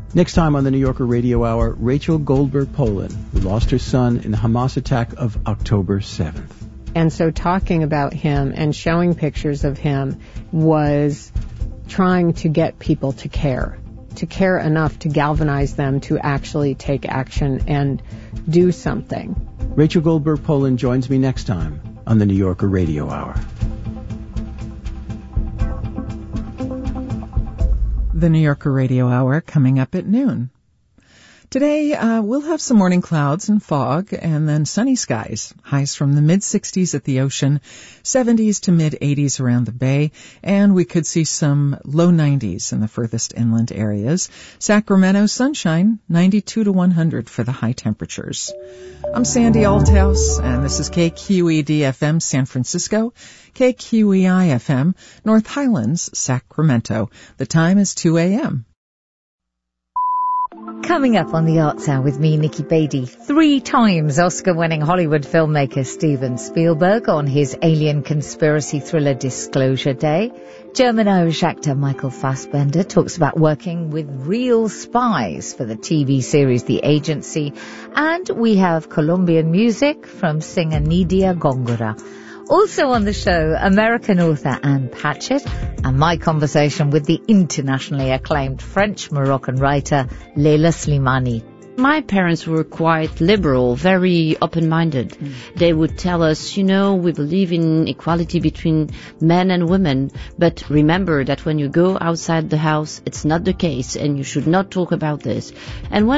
Next time on the New Yorker Radio Hour, Rachel Goldberg-Polin, who lost her son in the Hamas attack of October 7th. And so talking about him and showing pictures of him was trying to get people to care enough to galvanize them to actually take action and do something. Rachel Goldberg-Polin joins me next time on the New Yorker Radio Hour. The New Yorker Radio Hour coming up at noon. Today, we'll have some morning clouds and fog and then sunny skies. Highs from the mid-60s at the ocean, 70s to mid-80s around the bay, and we could see some low 90s in the furthest inland areas. Sacramento, sunshine, 92 to 100 for the high temperatures. I'm Sandy Althouse, and this is KQED-FM San Francisco, KQEI-FM North Highlands, Sacramento. The time is 2 a.m. Coming up on the Arts Hour with me, Nikki Beatty, 3 times Oscar-winning Hollywood filmmaker Steven Spielberg on his alien conspiracy thriller Disclosure Day. German-Irish actor Michael Fassbender talks about working with real spies for the TV series The Agency. And we have Colombian music from singer Nidia Góngora. Also on the show, American author Anne Patchett and my conversation with the internationally acclaimed French-Moroccan writer Leila Slimani. My parents were quite liberal, very open-minded. They would tell us, we believe in equality between men and women, but remember that when you go outside the house, it's not the case, and you should not talk about this. And when